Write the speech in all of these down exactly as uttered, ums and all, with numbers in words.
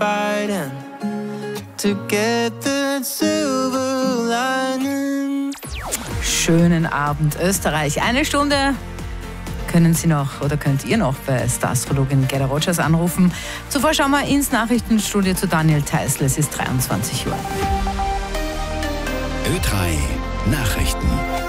fighting to get the silver lining. Schönen Abend, Österreich. Eine Stunde können Sie noch oder könnt ihr noch bei Star-Astrologin Gerda Rogers anrufen. Zuvor schauen wir ins Nachrichtenstudio zu Daniel Theißl. Es ist dreiundzwanzig Uhr. Ö drei Nachrichten.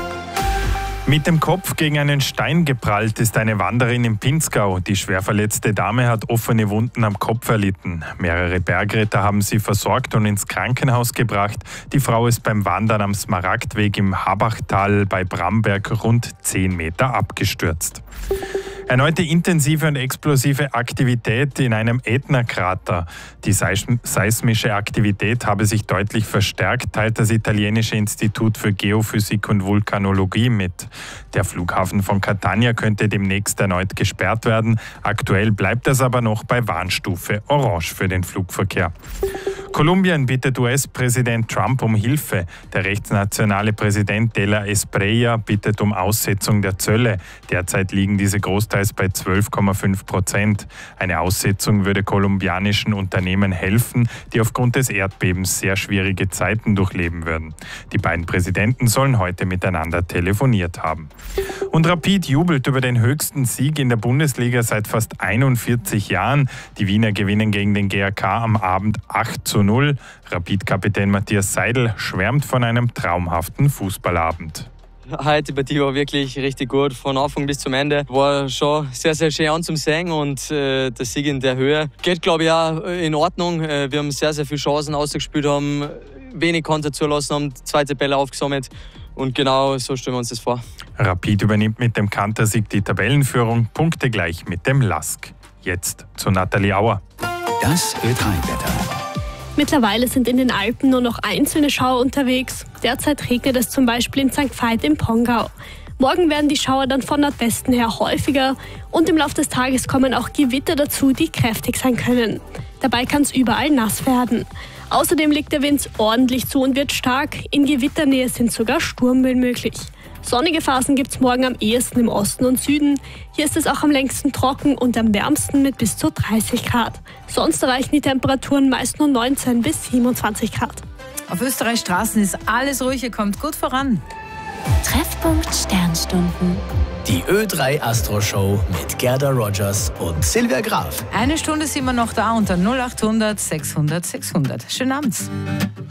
Mit dem Kopf gegen einen Stein geprallt ist eine Wanderin im Pinzgau. Die schwer verletzte Dame hat offene Wunden am Kopf erlitten. Mehrere Bergretter haben sie versorgt und ins Krankenhaus gebracht. Die Frau ist beim Wandern am Smaragdweg im Habachtal bei Bramberg rund zehn Meter abgestürzt. Erneute intensive und explosive Aktivität in einem Ätna-Krater. Die seismische Aktivität habe sich deutlich verstärkt, teilt das italienische Institut für Geophysik und Vulkanologie mit. Der Flughafen von Catania könnte demnächst erneut gesperrt werden. Aktuell bleibt es aber noch bei Warnstufe Orange für den Flugverkehr. Kolumbien bittet U S-Präsident Trump um Hilfe. Der rechtsnationale Präsident de la Espriella bittet um Aussetzung der Zölle. Derzeit liegen diese großteils bei zwölf Komma fünf Prozent. Eine Aussetzung würde kolumbianischen Unternehmen helfen, die aufgrund des Erdbebens sehr schwierige Zeiten durchleben würden. Die beiden Präsidenten sollen heute miteinander telefoniert haben. Und Rapid jubelt über den höchsten Sieg in der Bundesliga seit fast einundvierzig Jahren. Die Wiener gewinnen gegen den G A K am Abend acht zu null. Rapid-Kapitän Matthias Seidel schwärmt von einem traumhaften Fußballabend. Heute die Partie war wirklich richtig gut, von Anfang bis zum Ende. War schon sehr, sehr schön anzusehen und äh, der Sieg in der Höhe geht, glaube ich, auch in Ordnung. Äh, wir haben sehr, sehr viele Chancen ausgespielt, haben wenig Konter zulassen, haben zweite Bälle aufgesammelt und genau so stellen wir uns das vor. Rapid übernimmt mit dem Kantersieg die Tabellenführung, Punkte gleich mit dem Lask. Jetzt zu Nathalie Auer. Das Ö drei Wetter. Mittlerweile sind in den Alpen nur noch einzelne Schauer unterwegs. Derzeit regnet es zum Beispiel in Sankt Veit im Pongau. Morgen werden die Schauer dann von Nordwesten her häufiger und im Laufe des Tages kommen auch Gewitter dazu, die kräftig sein können. Dabei kann es überall nass werden. Außerdem legt der Wind ordentlich zu und wird stark. In Gewitternähe sind sogar Sturmböen möglich. Sonnige Phasen gibt es morgen am ehesten im Osten und Süden. Hier ist es auch am längsten trocken und am wärmsten mit bis zu dreißig Grad. Sonst erreichen die Temperaturen meist nur neunzehn bis siebenundzwanzig Grad. Auf Österreichs Straßen ist alles ruhig, ihr kommt gut voran. Treffpunkt Sternstunden. Die Ö drei Astro Show mit Gerda Rogers und Silvia Graf. Eine Stunde sind wir noch da unter null acht hundert sechshundert sechshundert. Schönen Abend.